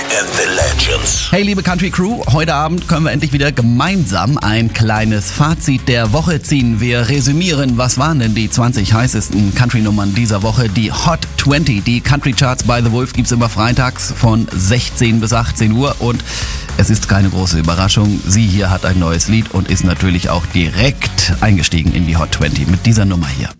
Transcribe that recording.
and the Legends. Hey liebe Country Crew, heute Abend können wir endlich wieder gemeinsam ein kleines Fazit der Woche ziehen. Wir resümieren, was waren denn die 20 heißesten Country-Nummern dieser Woche, die Hot 20. Die Country Charts by The Wolf gibt's immer freitags von 16 bis 18 Uhr und es ist keine große Überraschung, sie hier hat ein neues Lied und ist natürlich auch direkt eingestiegen in die Hot 20 mit dieser Nummer hier.